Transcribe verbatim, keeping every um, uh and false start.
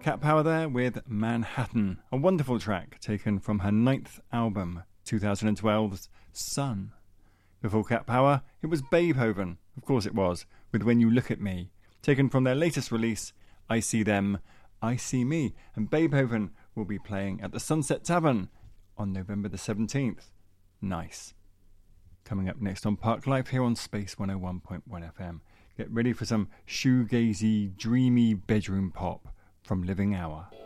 Cat Power there with Manhattan, a wonderful track taken from her ninth album, twenty twelve's Sun. Before Cat Power, it was Beethoven, of course it was, with When You Look at Me, taken from their latest release, I See Them, I See Me, and Beethoven will be playing at the Sunset Tavern on November the seventeenth. Nice. Coming up next on Park Life here on Space one oh one point one F M. Get ready for some shoegazy, dreamy bedroom pop from Living Hour.